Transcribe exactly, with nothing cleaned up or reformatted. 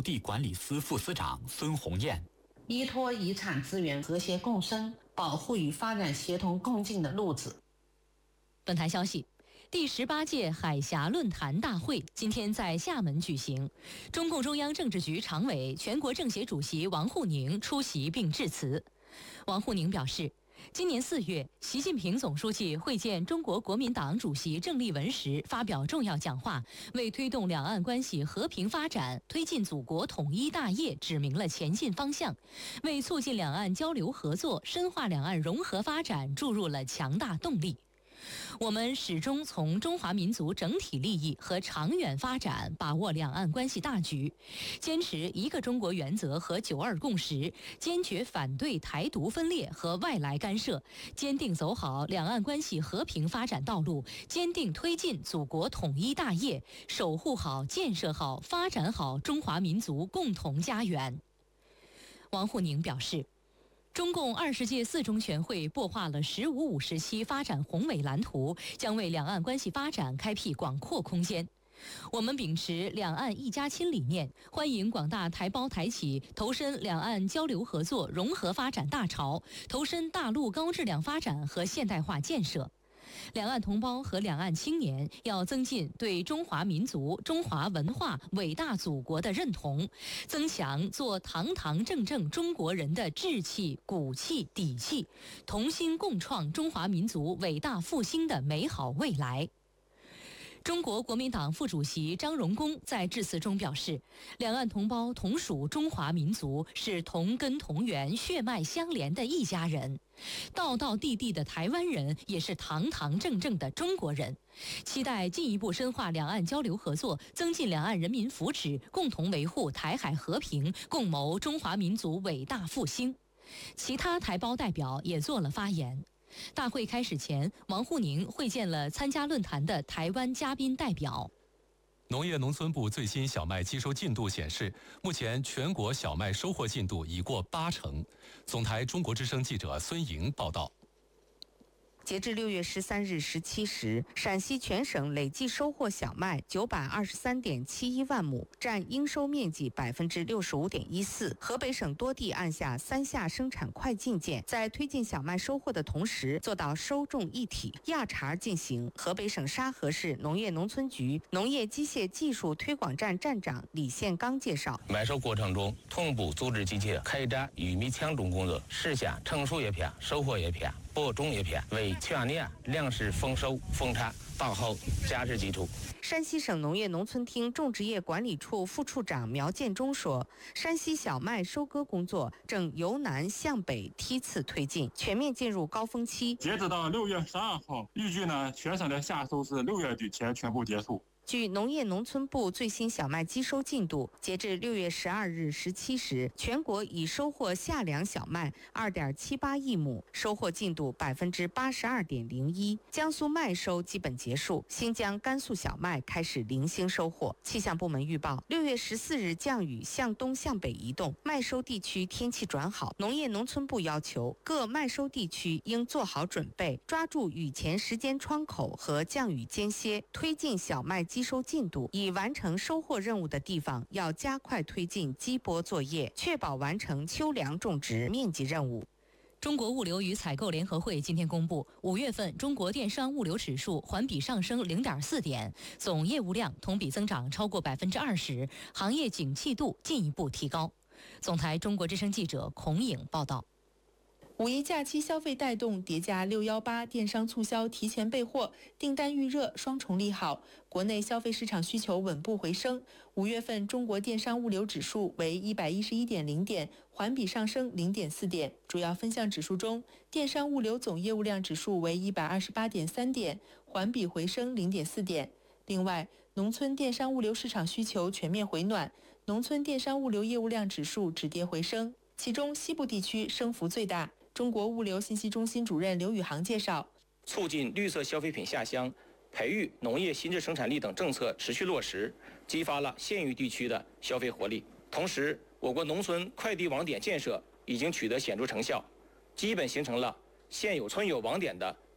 地管理司副司长孙红艳。 依托遗产资源和谐共生，保护与发展协同共进的路子。 本台消息，第十八届海峡论坛大会今天在厦门举行，中共中央政治局常委、全国政协主席王沪宁出席并致辞。王沪宁表示，今年四月，习近平总书记会见中国国民党主席郑丽文时发表重要讲话，为推动两岸关系和平发展、推进祖国统一大业指明了前进方向，为促进两岸交流合作、深化两岸融合发展注入了强大动力。我们始终从中华民族整体利益和长远发展把握两岸关系大局，坚持一个中国原则和九二共识，坚决反对台独分裂和外来干涉，坚定走好两岸关系和平发展道路，坚定推进祖国统一大业，守护好、建设好、发展好中华民族共同家园。王沪宁表示，中共二十届四中全会擘画了“十五五”时期发展宏伟蓝图，将为两岸关系发展开辟广阔空间。我们秉持两岸一家亲理念，欢迎广大台胞台企投身两岸交流合作融合发展大潮，投身大陆高质量发展和现代化建设。两岸同胞和两岸青年要增进对中华民族、中华文化、伟大祖国的认同，增强做堂堂正正中国人的志气、骨气、底气，同心共创中华民族伟大复兴的美好未来。中国国民党副主席张荣恭在致辞中表示，两岸同胞同属中华民族，是同根同源、血脉相连的一家人。道道地地的台湾人也是堂堂正正的中国人，期待进一步深化两岸交流合作，增进两岸人民福祉，共同维护台海和平，共谋中华民族伟大复兴。其他台胞代表也做了发言。大会开始前，王沪宁会见了参加论坛的台湾嘉宾代表。 农业农村部最新小麦机收进度显示，目前全国小麦收获进度已过八成。总台中国之声记者孙莹报道。 截至六月十三日十七时，陕西全省累计收获小麦九百二十三点七一万亩，占应收面积百分之六十五点一四。河北省多地按下三下生产快进键，在推进小麦收获的同时，做到收种一体、压茬进行。河北省沙河市农业农村局农业机械技术推广站站长李宪刚介绍， 麦收过程中，同步组织机械开展玉米抢种工作，实现成熟叶片、收获叶片、播种叶片，为全年粮食丰收丰产打好价值基础。 山西省农业农村厅种植业管理处副处长苗建中说，山西小麦收割工作正由南向北梯次推进，全面进入高峰期。 截止到六月十二号，预计呢全省的夏收是六月底前全部结束。 据农业农村部最新小麦机收进度，截至六月十二日十七时，全国已收获夏粮小麦二点七八亿亩，收获进度百分之八十二点零一。江苏麦收基本结束，新疆、甘肃小麦开始零星收获。气象部门预报，六月十四日降雨向东向北移动，麦收地区天气转好。农业农村部要求各麦收地区应做好准备，抓住雨前时间窗口和降雨间歇，推进小麦机收进度。已完成收获任务的地方要加快推进基播作业，确保完成秋粮种植面积任务。 中国物流与采购联合会今天公布，五月份中国电商物流指数环比上升 零点四点，总业务量同比增长超过百分之二十，行业景气度进一步提高。总台中国之声记者孔颖报道。 五一假期消费带动，叠加六一八电商促销提前备货，订单预热，双重利好。国内消费市场需求稳步回升。五月份中国电商物流指数为一百一十一点零点，环比上升 零点四点。主要分项指数中，电商物流总业务量指数为一百二十八点三点，环比回升 零点四点。另外，农村电商物流市场需求全面回暖，农村电商物流业务量指数止跌回升，其中西部地区升幅最大。中国物流信息中心主任刘宇航介绍， 促进绿色消费品下乡、培育农业新质生产力等政策持续落实，激发了县域地区的消费活力。同时，我国农村快递网点建设已经取得显著成效，基本形成了县有村有网点的